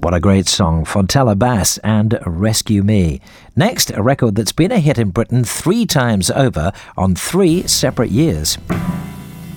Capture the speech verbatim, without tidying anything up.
What a great song, Fontella Bass and Rescue Me. Next, a record that's been a hit in Britain three times over on three separate years.